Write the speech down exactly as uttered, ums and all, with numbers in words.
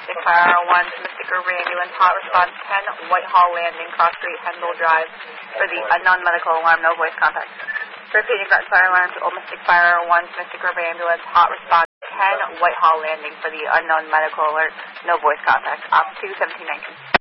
Mystic Fire one to Mystic Urban Ambulance, hot response ten, Whitehall Landing, Cross Street, Hendel Drive, for the unknown medical alarm, no voice contact. Repeating ground fire alarm to Old Mystic Fire one to Mystic Urban Ambulance, hot response ten, Whitehall Landing, for the unknown medical alert, no voice contact. Off two seventeen nineteen.